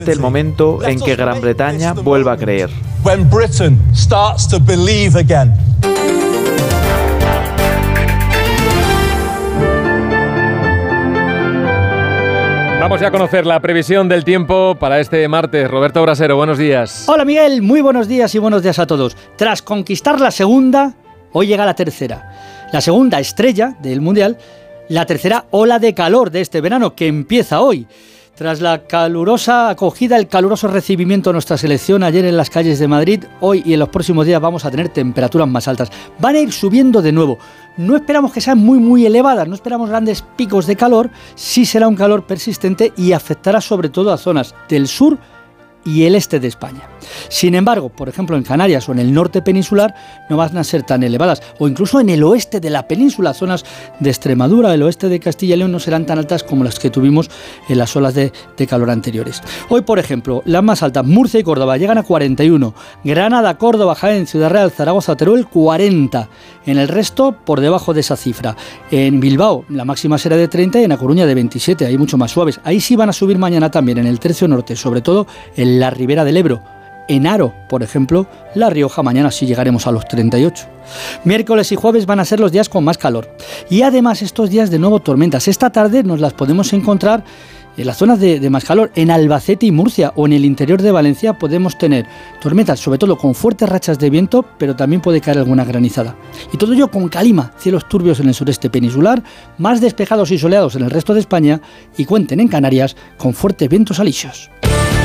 el momento en que Gran Bretaña vuelva a creer. When Britain starts to believe again. Vamos ya a conocer la previsión del tiempo para este martes. Roberto Brasero, buenos días. Hola Miguel, muy buenos días y buenos días a todos. Tras conquistar la segunda, hoy llega la tercera. La segunda estrella del Mundial, la tercera ola de calor de este verano que empieza hoy. Tras la calurosa acogida, el caluroso recibimiento de nuestra selección ayer en las calles de Madrid, hoy y en los próximos días vamos a tener temperaturas más altas. Van a ir subiendo de nuevo. No esperamos que sean muy elevadas, no esperamos grandes picos de calor, sí será un calor persistente y afectará sobre todo a zonas del sur y el este de España. Sin embargo, por ejemplo, en Canarias o en el norte peninsular no van a ser tan elevadas, o incluso en el oeste de la península, zonas de Extremadura, el oeste de Castilla y León no serán tan altas como las que tuvimos en las olas de calor anteriores. Hoy, por ejemplo, las más altas, Murcia y Córdoba llegan a 41, Granada, Córdoba, Jaén, Ciudad Real, Zaragoza, Teruel 40, en el resto por debajo de esa cifra. En Bilbao la máxima será de 30 y en A Coruña de 27, ahí mucho más suaves. Ahí sí van a subir mañana también en el tercio norte, sobre todo en la ribera del Ebro. En Haro, por ejemplo, La Rioja, mañana sí llegaremos a los 38. Miércoles y jueves van a ser los días con más calor. Y además estos días de nuevo tormentas. Esta tarde nos las podemos encontrar en las zonas de más calor. En Albacete y Murcia o en el interior de Valencia podemos tener tormentas, sobre todo con fuertes rachas de viento, pero también puede caer alguna granizada. Y todo ello con calima, cielos turbios en el sureste peninsular, más despejados y soleados en el resto de España y cuenten en Canarias con fuertes vientos alisios.